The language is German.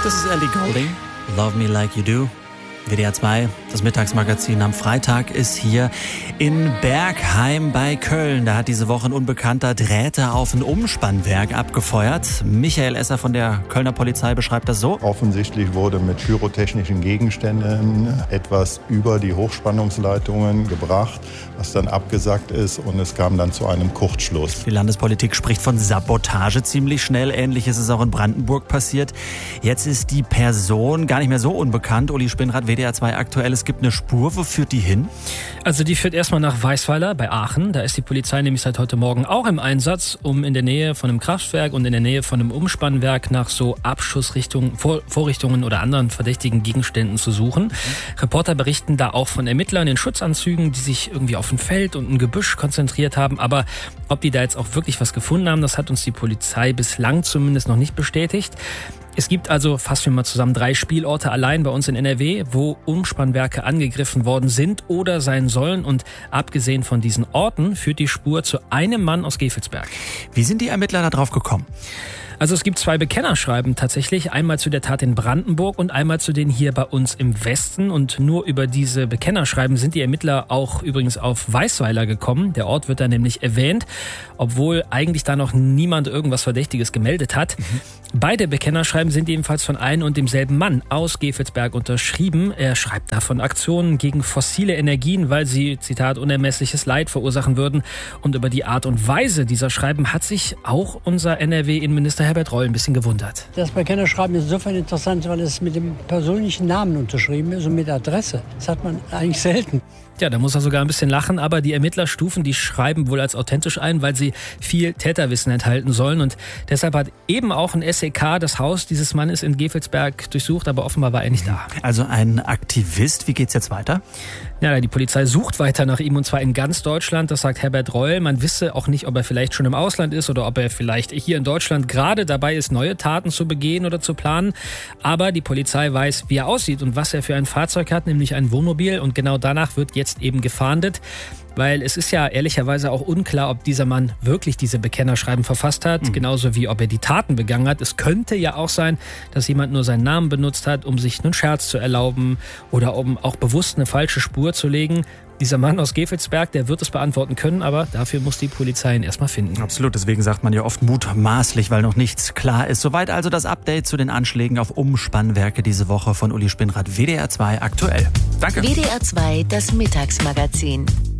Das ist Ellie Goulding. Love Me Like You Do. WDR 2, das Mittagsmagazin am Freitag, ist hier in Bergheim bei Köln. Da hat diese Woche ein Unbekannter Drähte auf ein Umspannwerk abgefeuert. Michael Esser von der Kölner Polizei beschreibt das so. Offensichtlich wurde mit pyrotechnischen Gegenständen etwas über die Hochspannungsleitungen gebracht, was dann abgesackt ist, und es kam dann zu einem Kurzschluss. Die Landespolitik spricht von Sabotage ziemlich schnell. Ähnliches ist auch in Brandenburg passiert. Jetzt ist die Person gar nicht mehr so unbekannt. Uli Spinnrad, WDR 2 aktuell. Es gibt eine Spur. Wo führt die hin? Also die führt erstmal nach Weißweiler bei Aachen. Da ist die Polizei nämlich seit heute Morgen auch im Einsatz, um in der Nähe von einem Kraftwerk und in der Nähe von einem Umspannwerk nach so Abschussrichtungen, Vorrichtungen oder anderen verdächtigen Gegenständen zu suchen. Reporter berichten da auch von Ermittlern in Schutzanzügen, die sich irgendwie auf ein Feld und ein Gebüsch konzentriert haben. Aber ob die da jetzt auch wirklich was gefunden haben, das hat uns die Polizei bislang zumindest noch nicht bestätigt. Es gibt also, fassen wir mal zusammen, 3 Spielorte allein bei uns in NRW, wo Umspannwerke angegriffen worden sind oder sein sollen. Und abgesehen von diesen Orten führt die Spur zu einem Mann aus Gevelsberg. Wie sind die Ermittler da drauf gekommen? Also es gibt 2 Bekennerschreiben tatsächlich, einmal zu der Tat in Brandenburg und einmal zu denen hier bei uns im Westen. Und nur über diese Bekennerschreiben sind die Ermittler auch übrigens auf Weißweiler gekommen. Der Ort wird da nämlich erwähnt, obwohl eigentlich da noch niemand irgendwas Verdächtiges gemeldet hat. Beide Bekennerschreiben sind ebenfalls von einem und demselben Mann aus Gevelsberg unterschrieben. Er schreibt da von Aktionen gegen fossile Energien, weil sie, Zitat, unermessliches Leid verursachen würden. Und über die Art und Weise dieser Schreiben hat sich auch unser NRW-Innenminister Herbert Reul ein bisschen gewundert. Das Bekennerschreiben ist insofern interessant, weil es mit dem persönlichen Namen unterschrieben ist und mit Adresse. Das hat man eigentlich selten. Ja, da muss er sogar ein bisschen lachen, aber die Ermittler stufen die Schreiben wohl als authentisch ein, weil sie viel Täterwissen enthalten sollen. Und deshalb hat eben auch ein SEK das Haus dieses Mannes in Gevelsberg durchsucht, aber offenbar war er nicht da. Also ein Aktivist. Wie geht's jetzt weiter? Ja, die Polizei sucht weiter nach ihm, und zwar in ganz Deutschland. Das sagt Herbert Reul. Man wisse auch nicht, ob er vielleicht schon im Ausland ist oder ob er vielleicht hier in Deutschland gerade dabei ist, neue Taten zu begehen oder zu planen. Aber die Polizei weiß, wie er aussieht und was er für ein Fahrzeug hat, nämlich ein Wohnmobil. Und genau danach wird jetzt eben gefahndet. Weil es ist ja ehrlicherweise auch unklar, ob dieser Mann wirklich diese Bekennerschreiben verfasst hat, genauso wie ob er die Taten begangen hat. Es könnte ja auch sein, dass jemand nur seinen Namen benutzt hat, um sich einen Scherz zu erlauben oder um auch bewusst eine falsche Spur zu legen. Dieser Mann aus Gevelsberg, der wird es beantworten können, aber dafür muss die Polizei ihn erstmal finden. Absolut, deswegen sagt man ja oft mutmaßlich, weil noch nichts klar ist. Soweit also das Update zu den Anschlägen auf Umspannwerke diese Woche von Uli Spinnrad, WDR 2 aktuell. Danke. WDR 2, das Mittagsmagazin.